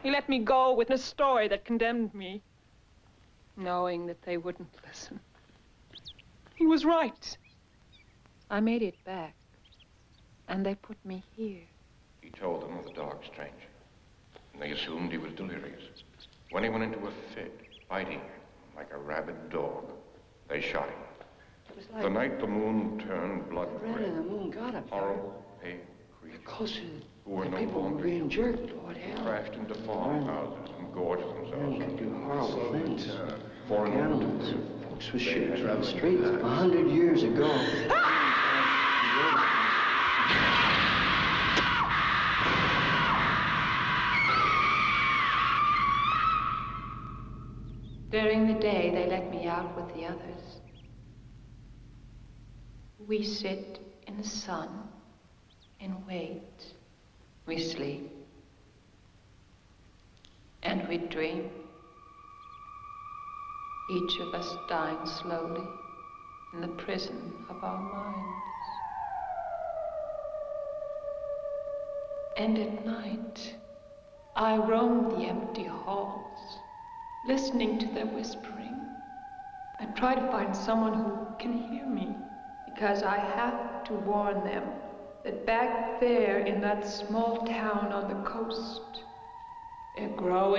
He let me go with a story that condemned me, knowing that they wouldn't listen. He was right. I made it back, and they put me here. He told them of the dog stranger, and they assumed he was delirious. When he went into a fit, fighting like a rabid dog, they shot him. It was like the night the moon turned blood red, and the moon got up horrible, pale creatures close to who were no people longer were being jerked. Lord hell. crashed into farmhouses and gorged themselves. They do horrible things. For an Animals. Folks were shooting in the streets 100 years ago. During the day, they let me out with the others. We sit in the sun and wait. We sleep. And we dream. Each of us dying slowly in the prison of our minds. And at night, I roam the empty halls, listening to their whispering. I try to find someone who can hear me, because I have to warn them that back there in that small town on the coast, they're growing